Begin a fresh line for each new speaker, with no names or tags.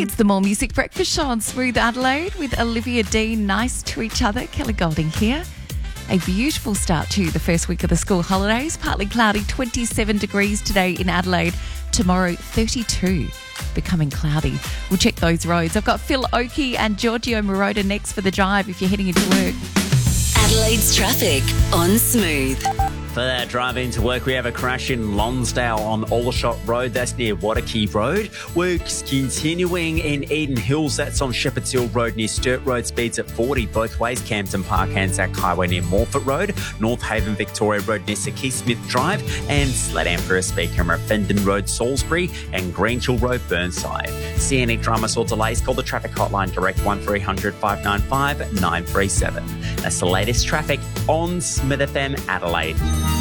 It's the More Music Breakfast Show on Smooth Adelaide with Olivia Dean. Nice to each other. Kelly Golding here. A beautiful start to the first week of the school holidays. Partly cloudy, 27 degrees today in Adelaide. Tomorrow, 32. Becoming cloudy. We'll check those roads. I've got Phil Oakey and Giorgio Moroder next for the drive if you're heading into work.
Adelaide's traffic on Smooth.
For that drive into work, we have a crash in Lonsdale on Aldershot Road. That's near Waterkey Road. Works continuing in Eden Hills. That's on Shepherd's Hill Road near Sturt Road. Speeds at 40 both ways. Campton Park, Anzac Highway near Morford Road. North Haven Victoria Road near Sir Keith Smith Drive. And Sladam for a speed camera, Fendon Road, Salisbury. And Greenhill Road, Burnside. See any dramas or delays, call the traffic hotline direct 1300 595 937. That's the latest traffic on Smith FM Adelaide.